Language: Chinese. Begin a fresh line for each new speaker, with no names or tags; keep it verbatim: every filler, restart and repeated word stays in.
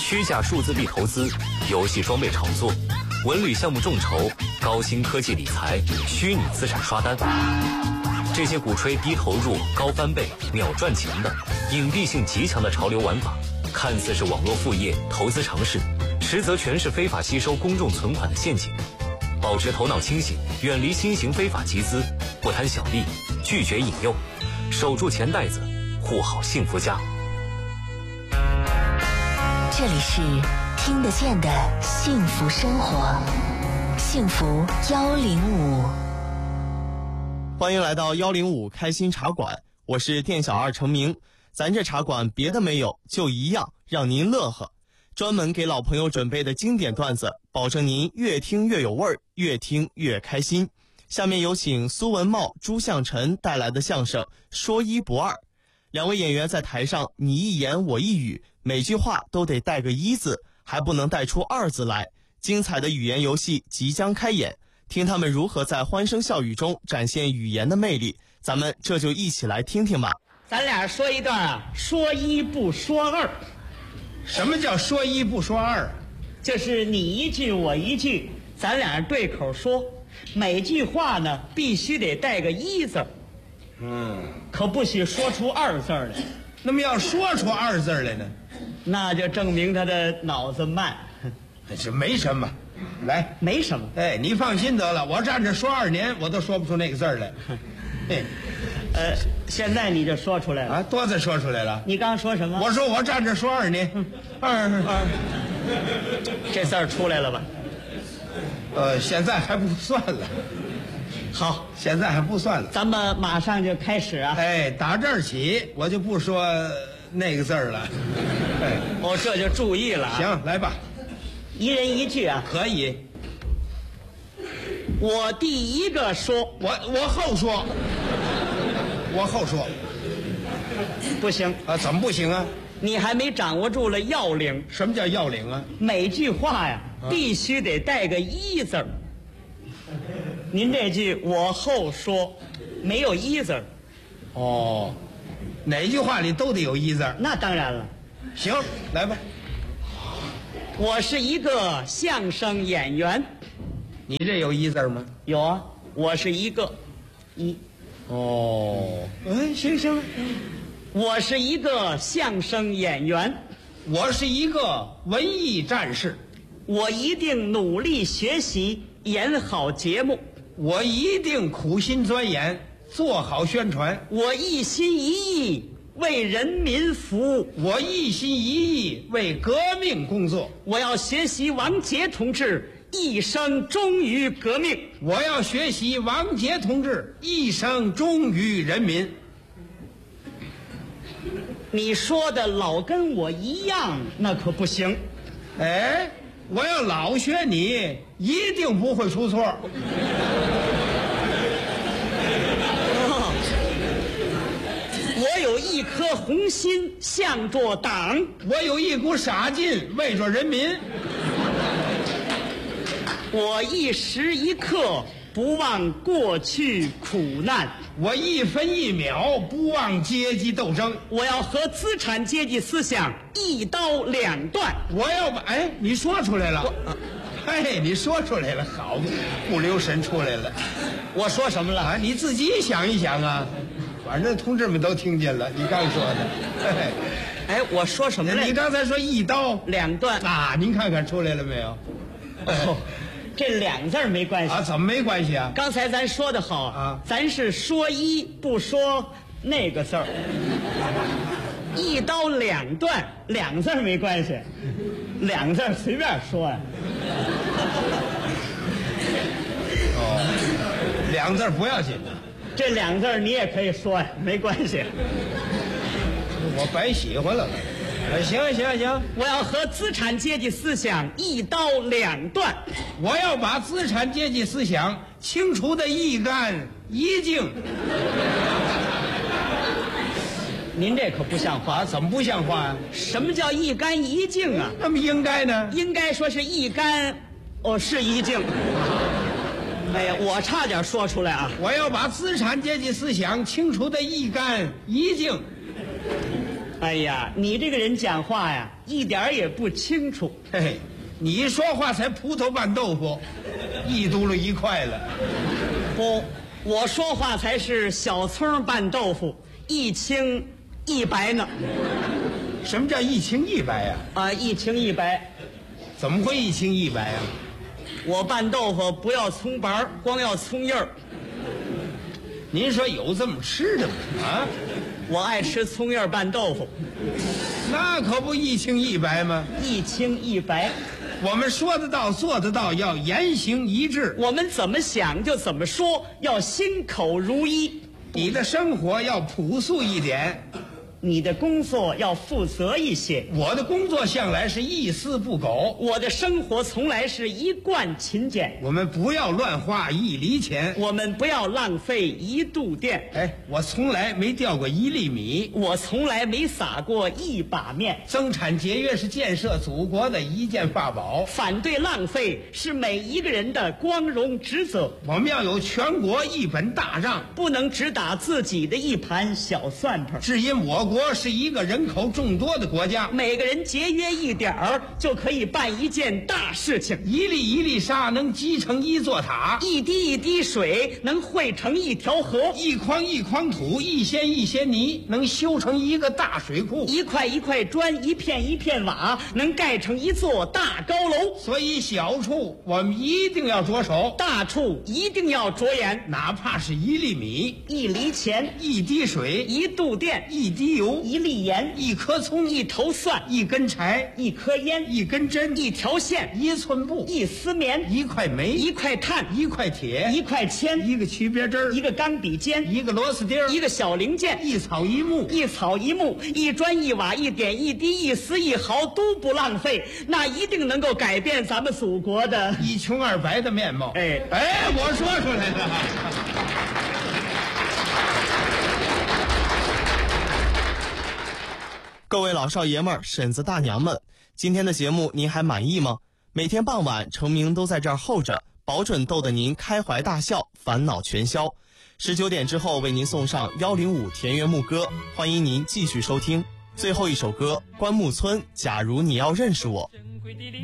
虚假数字币投资、游戏装备炒作、文旅项目众筹、高新科技理财、虚拟资产刷单，这些鼓吹低投入、高翻倍、秒赚钱的隐蔽性极强的潮流玩法，看似是网络副业、投资常识，实则全是非法吸收公众存款的陷阱。保持头脑清醒，远离新型非法集资，不贪小利，拒绝引诱，守住钱袋子，护好幸福家。
这里是听得见的幸福生活，幸福幺零五。
欢迎来到幺零五开心茶馆，我是店小二程明。咱这茶馆别的没有，就一样让您乐呵。专门给老朋友准备的经典段子，保证您越听越有味儿，越听越开心。下面有请苏文茂、朱向臣带来的相声《说一不二》。两位演员在台上你一言我一语，每句话都得带个一字，还不能带出二字来。精彩的语言游戏即将开演，听他们如何在欢声笑语中展现语言的魅力，咱们这就一起来听听吧。
咱俩说一段啊，说一不说二。
什么叫说一不说二？
就是你一句我一句，咱俩对口说，每句话呢必须得带个一字，
嗯，
可不许说出二字来。
那么要说出二字来呢，
那就证明他的脑子慢。
这没什么，来，
没什么。
哎，你放心得了，我站着说二年，我都说不出那个字来。嘿，
呃，现在你就说出来了
啊，多次说出来了。
你刚说什么？
我说我站着说二年，二二，
这字儿出来了吧？
呃，现在还不算了。
好，
现在还不算了。
咱们马上就开始啊！
哎，打这儿起我就不说那个字儿了。哎，
我这就注意了啊。
行，来吧，
一人一句啊。
可以。
我第一个说，
我我后说，我后说，
不行
啊？怎么不行啊？
你还没掌握住了要领。
什么叫要领啊？
每句话呀，
啊
必须得带个一字儿。您这句我后说，没有一字儿。
哦，哪句话里都得有一字儿。
那当然了。
行，来吧。
我是一个相声演员。
你这有一字儿吗？
有啊，我是一个一。
哦，哎，行行。
我是一个相声演员。
我是一个文艺战士。
我一定努力学习，演好节目。
我一定苦心钻研，做好宣传。
我一心一意为人民服务。
我一心一意为革命工作。
我要学习王杰同志一生忠于革命。
我要学习王杰同志一生忠于人民。
你说的老跟我一样，那可不行。
哎，我要老学你，一定不会出错。
我有一颗红心向着党，
我有一股傻劲为着人民。
我一时一刻不忘过去苦难，
我一分一秒不忘阶级斗争。
我要和资产阶级思想一刀两断。
我要把……哎，你说出来了。嘿，你说出来了，好，不留神出来了。
我说什么了
啊？你自己想一想啊。反正同志们都听见了，你刚说的。
哎，我说什么来？
你刚才说一刀
两断
啊？您看看出来了没有？
哦，这两字没关系
啊？怎么没关系啊？
刚才咱说的好
啊，
咱是说一不说那个字儿，一刀两断，两字没关系，两字随便说呀、啊。
哦，两字不要紧的。
这两字你也可以说呀，没关系。
我白喜欢了。行行行，
我要和资产阶级思想一刀两断。
我要把资产阶级思想清除的一干一净。
您这可不像话。
怎么不像话啊？
什么叫一干一净啊？
那么应该呢？
应该说是一干，哦，是一净。哎呀，我差点说出来啊！
我要把资产阶级思想清除的一干一净。
哎呀，你这个人讲话呀，一点儿也不清楚。
嘿嘿，你一说话才葡萄拌豆腐，一嘟噜一块了。
不，我说话才是小葱拌豆腐，一清一白呢。
什么叫一清一白呀、
啊？一清一白。
怎么会一清一白呀、
我拌豆腐不要葱白，光要葱叶儿。
您说有这么吃的吗？啊，
我爱吃葱叶拌豆腐。
那可不一清一白吗？
一清一白。
我们说得到做得到，要言行一致。
我们怎么想就怎么说，要心口如一。
你的生活要朴素一点，
你的工作要负责一些。
我的工作向来是一丝不苟，
我的生活从来是一贯勤俭。
我们不要乱花一厘钱，
我们不要浪费一度电。
哎，我从来没掉过一粒米，
我从来没撒过一把面。
增产节约是建设祖国的一件法宝，
反对浪费是每一个人的光荣职责。
我们要有全国一本大账，
不能只打自己的一盘小算盘。
只因我国是一个人口众多的国家，
每个人节约一点儿就可以办一件大事情。
一粒一粒沙能积成一座塔，
一滴一滴水能汇成一条河，
一筐一筐土，一掀一掀泥，能修成一个大水库，
一块一块砖，一片一片瓦，能盖成一座大高楼。
所以小处我们一定要着手，
大处一定要着眼。
哪怕是一粒米、
一厘钱、
一滴水、
一度电、
一滴油、
一粒盐、
一颗葱、
一头蒜、
一根柴、
一颗烟、
一根针、
一条线、
一寸布、
一丝棉、
一块煤、
一块炭、
一块铁、
一块铅、
一个曲别针儿、
一个钢笔尖、
一个螺丝钉儿、
一个小零件、
一草一木、
一草一木、一砖一瓦、一点一滴、一丝一毫都不浪费，那一定能够改变咱们祖国的
一穷二白的面貌。
哎
哎，我说出来了。
各位老少爷们儿、婶子大娘们，今天的节目您还满意吗？每天傍晚，程明都在这儿候着，保准逗得您开怀大笑，烦恼全消。十九点之后为您送上幺零五田园牧歌，欢迎您继续收听。最后一首歌，关牧村《假如你要认识我》。